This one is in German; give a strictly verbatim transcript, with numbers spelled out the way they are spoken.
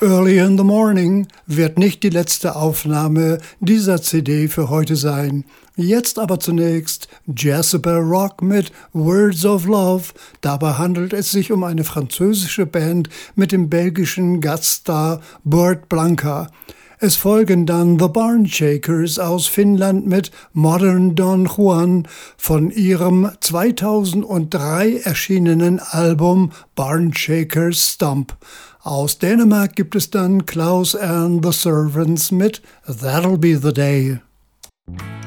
Early in the Morning wird nicht die letzte Aufnahme dieser C D für heute sein. Jetzt aber zunächst Jezebel Rock mit Words of Love. Dabei handelt es sich um eine französische Band mit dem belgischen Gaststar Burt Blanca. Es folgen dann The Barnshakers aus Finnland mit Modern Don Juan von ihrem zweitausenddrei erschienenen Album Barnshakers Stomp. Aus Dänemark gibt es dann Klaus and the Servants mit That'll Be the Day.